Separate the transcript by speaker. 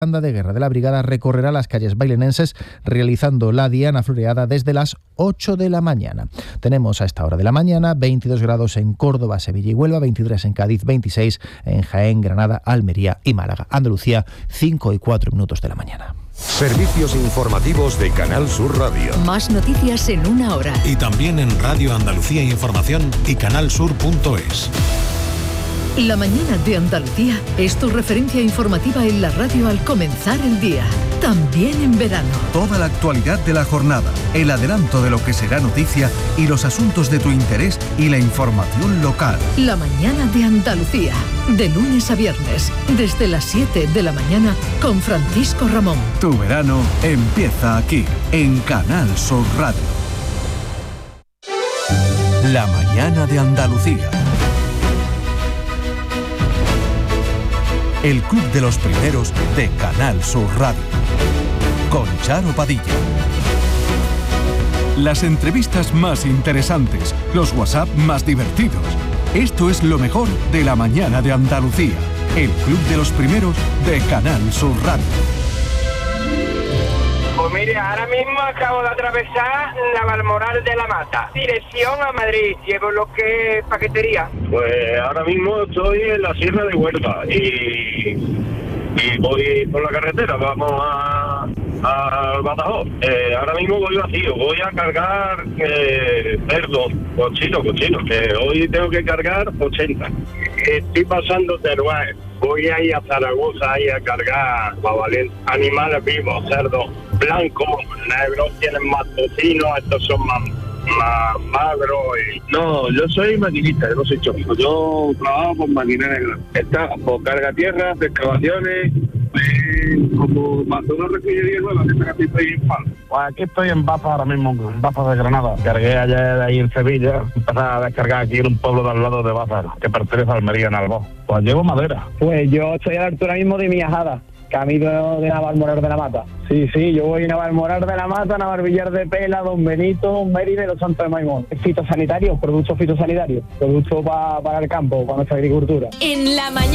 Speaker 1: banda de guerra de la brigada recorrerá las calles bailenenses realizando la diana floreada desde las 8 de la mañana. Tenemos a esta hora de la mañana 22 grados en Córdoba, Sevilla y Huelva, 23 en Cádiz, 26 en Jaén, Granada, Almería y Málaga. Andalucía, 5 y 4 minutos de la mañana.
Speaker 2: Servicios informativos de Canal Sur Radio.
Speaker 3: Más noticias en una hora.
Speaker 4: Y también en Radio Andalucía Información y canalsur.es.
Speaker 3: La mañana de Andalucía es tu referencia informativa en la radio al comenzar el día, también en verano.
Speaker 5: Toda la actualidad de la jornada, el adelanto de lo que será noticia y los asuntos de tu interés y la información local.
Speaker 3: La mañana de Andalucía, de lunes a viernes, desde las 7 de la mañana con Francisco Ramón.
Speaker 5: Tu verano empieza aquí, en Canal Sur Radio. La mañana de Andalucía. El Club de los Primeros de Canal Sur Radio. Con Charo Padilla. Las entrevistas más interesantes, los WhatsApp más divertidos. Esto es lo mejor de la mañana de Andalucía. El Club de los Primeros de Canal Sur Radio.
Speaker 6: Pues mire, ahora mismo acabo de atravesar Navalmoral de la Mata, dirección a Madrid, llevo lo que es paquetería.
Speaker 7: Pues ahora mismo estoy en la Sierra de Huelva y voy por la carretera, vamos al Badajoz. Ahora mismo voy vacío, voy a cargar cerdo, cochino, que hoy tengo que cargar 80. Estoy pasando Teruel, voy a ir a Zaragoza a cargar animales vivos, cerdos blancos, negros, tienen más tocino, estos son más magros. No, yo soy maquinista, yo no soy chofer. Yo trabajo con maquinaria, está por carga tierra, excavaciones, como cuando uno refinería nueva, que estoy en Pal. Pues aquí estoy en Baza ahora mismo, en Baza de Granada. Cargué ayer ahí en Sevilla, empecé a descargar aquí en un pueblo de al lado de Baza, que pertenece a Almería, en Albó. Pues llevo madera.
Speaker 8: Pues yo estoy a la altura mismo de Miajada, camino de Navalmoral de la Mata. Sí, yo voy a Navalmoral de la Mata, Navalvillar de Pela, Don Benito, Mérida y Los Santos de Maimón. Fitosanitarios, productos fitosanitarios, productos para el campo, para nuestra agricultura.
Speaker 3: En la mañana.